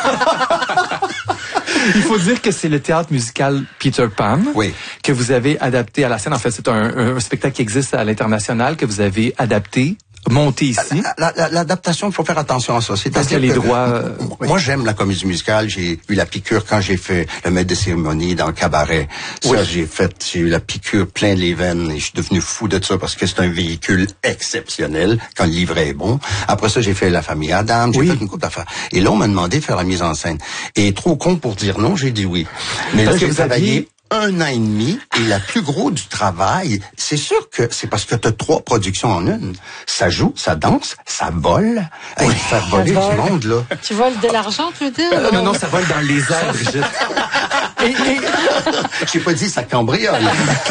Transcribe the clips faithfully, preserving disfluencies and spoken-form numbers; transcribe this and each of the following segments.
Il faut dire que c'est le théâtre musical Peter Pan oui. que vous avez adapté à la scène. En fait, c'est un, un spectacle qui existe à l'international que vous avez adapté, monté ici. La, la, l'adaptation, il faut faire attention à ça. C'est parce que les droits... Euh, moi, oui. j'aime la comédie musicale. J'ai eu la piqûre quand j'ai fait le maître de cérémonie dans le cabaret. Ça, oui. j'ai fait, j'ai eu la piqûre plein les veines et je suis devenu fou de ça parce que c'est un véhicule exceptionnel quand le livret est bon. Après ça, j'ai fait La Famille Adam. J'ai oui. fait une couple d'affaires. Et là, on m'a demandé de faire la mise en scène. Et trop con pour dire non, j'ai dit oui. Mais parce là, j'ai travaillé... Aviez... un an et demi, et la plus gros du travail, c'est sûr que c'est parce que tu as trois productions en une. Ça joue, ça danse, ça vole. Oui. Hey, faire voler vole. du monde, là. Tu voles de l'argent, tu veux dire? Euh, non, non, ça vole dans les airs, Brigitte. et, et... J'ai pas dit ça cambriole.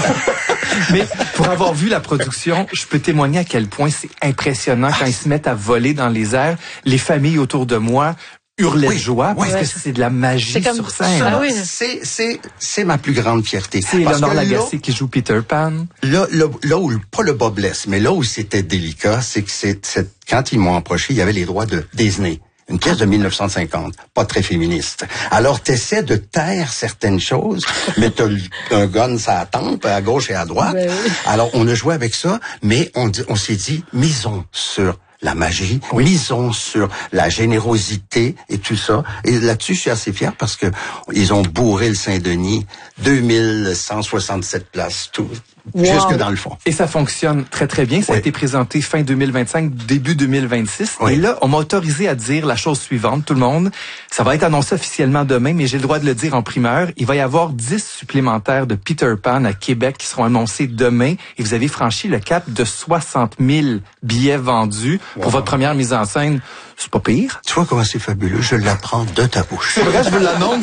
Mais pour avoir vu la production, je peux témoigner à quel point c'est impressionnant quand ils se mettent à voler dans les airs. Les familles autour de moi hurlait oui, de joie parce oui. que c'est de la magie comme sur scène. Ah oui. C'est c'est c'est ma plus grande fierté. C'est Léonard Lagacé qui joue Peter Pan. Là là là où pas le bas blesse, mais là où c'était délicat, c'est que c'est, c'est quand ils m'ont approché, il y avait les droits de Disney. Une pièce de mille neuf cent cinquante, pas très féministe. Alors, t'essaies de taire certaines choses, mais t'as un gun sur la tempe, à gauche et à droite. Ben oui. Alors, on a joué avec ça, mais on, on s'est dit, misons sur la magie, oui. misons sur la générosité et tout ça. Et là-dessus, je suis assez fier parce que ils ont bourré le Saint-Denis, deux mille cent soixante-sept places, tout. Wow. Jusque dans le fond. Et ça fonctionne très, très bien. Ça oui. a été présenté fin deux mille vingt-cinq, début deux mille vingt-six. Oui. Et là, on m'a autorisé à dire la chose suivante, tout le monde. Ça va être annoncé officiellement demain, mais j'ai le droit de le dire en primeur. Il va y avoir dix supplémentaires de Peter Pan à Québec qui seront annoncés demain. Et vous avez franchi le cap de soixante mille billets vendus wow. pour votre première mise en scène. C'est pas pire. Tu vois comment c'est fabuleux. Je l'apprends de ta bouche. C'est vrai, je vous l'annonce.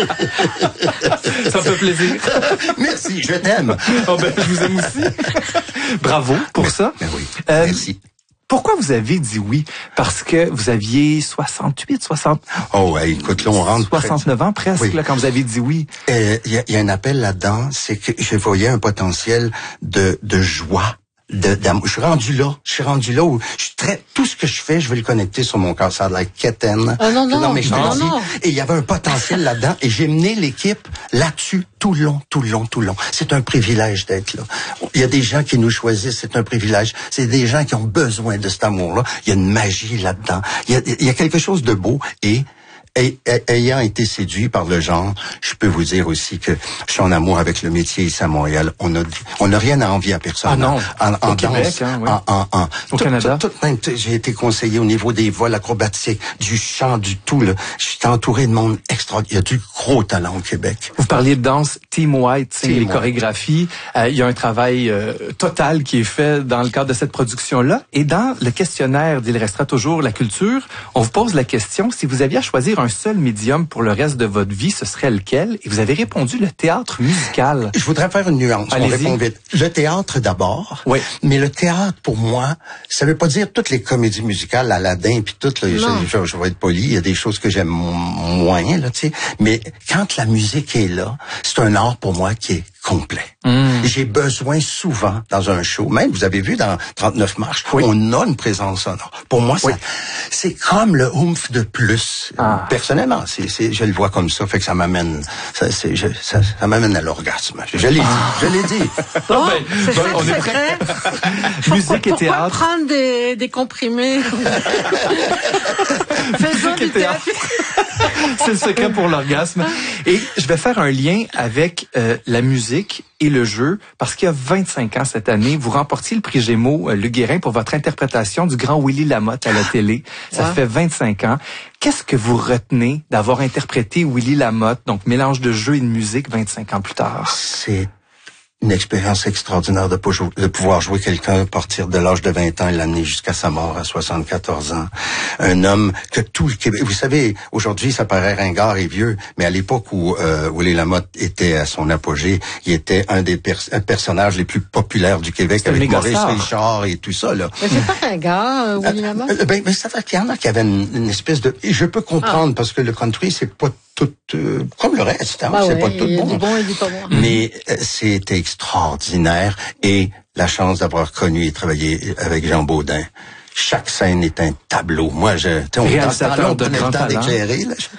Ça me fait plaisir. Merci, je t'aime. Oh ben, je vous aime aussi. Bravo pour mais, ça. Mais oui, euh, merci. Pourquoi vous avez dit oui? Parce que vous aviez soixante-huit, soixante... Oh ouais, écoute, là, on rentre... soixante-neuf ans presque, oui. là, quand vous avez dit oui. Il euh, y, y a un appel là-dedans, c'est que je voyais un potentiel de, de joie. De, je suis rendu là, je suis rendu là où je suis très, tout ce que je fais, je vais le connecter sur mon cœur, ça a de la quétaine. Ah non, non, non, mais je non, te non. dis, et il y avait un potentiel là-dedans, et j'ai mené l'équipe là-dessus tout le long, tout le long, tout le long. C'est un privilège d'être là. Il y a des gens qui nous choisissent, c'est un privilège. C'est des gens qui ont besoin de cet amour-là. Il y a une magie là-dedans. Il y a, il y a quelque chose de beau, et Et, ayant été séduit par le genre, je peux vous dire aussi que je suis en amour avec le métier ici à Montréal. On a, on n'a rien à envier à personne. Ah non. En, en, au Québec, hein, oui. en, en, en, au tout, Canada. Tout, tout, même, j'ai été conseillé au niveau des vols acrobatiques, du chant, du tout. Là. Je suis entouré de monde extraordinaire. Il y a du gros talent au Québec. Vous parliez de danse, Team White, c'est les White. chorégraphies. Euh, il y a un travail euh, total qui est fait dans le cadre de cette production-là. Et dans le questionnaire d'Il restera toujours la culture, on vous pose la question, si vous aviez à choisir un seul médium pour le reste de votre vie, ce serait lequel? Et vous avez répondu le théâtre musical. Je voudrais faire une nuance. Allez-y. On répond vite. Le théâtre d'abord. Oui. Mais le théâtre, pour moi, ça veut pas dire toutes les comédies musicales, Aladdin puis toutes. Là, je, je, je vais être poli. Il y a des choses que j'aime moins, là, tu sais. Mais quand la musique est là, c'est un art pour moi qui est complet. Mmh. J'ai besoin souvent dans un show, même vous avez vu dans trente-neuf marches, oui. on a une présence sonore. Pour moi, oui. ça, c'est comme le oomph de plus. Ah. Personnellement, c'est, c'est, je le vois comme ça, fait que ça m'amène, ça, c'est, je, ça, ça m'amène à l'orgasme. Je, je l'ai ah. dit, je l'ai dit. Bon, ben, c'est ben, ça on le est secret. Musique et Pourquoi théâtre. prendre des, des comprimés? Faisons du théâtre. C'est le secret pour l'orgasme. Et je vais faire un lien avec euh, la musique et le jeu, parce qu'il y a vingt-cinq ans cette année, vous remportiez le prix Gémeaux euh, Le Guérin pour votre interprétation du grand Willy Lamotte à la télé. Ça ouais. fait vingt-cinq ans. Qu'est-ce que vous retenez d'avoir interprété Willy Lamotte, donc mélange de jeu et de musique vingt-cinq ans plus tard? C'est une expérience extraordinaire de, de pouvoir jouer quelqu'un à partir de l'âge de vingt ans et l'amener jusqu'à sa mort à soixante-quatorze ans. Un homme que tout le Québec... Vous savez, aujourd'hui, ça paraît ringard et vieux, mais à l'époque où euh, Willy Lamotte était à son apogée, il était un des pers- un personnages les plus populaires du Québec, c'est avec Maurice Richard et tout ça. Là. Mais c'est pas ringard, euh, Willy Lamotte? Euh, ben, ben, ça fait qu'il y en a qui avaient une, une espèce de... Et je peux comprendre, ah. parce que le country, c'est pas tout... Euh, comme le reste, hein, bah c'est ouais, pas tout il y a bon. Du bon et du pas bon. Mais euh, c'était extraordinaire. Et la chance d'avoir connu et travaillé avec Jean Baudin. Chaque scène est un tableau. Moi, je, tu sais, on réalisateur dans le de temps grand talent. d'éclairer, là.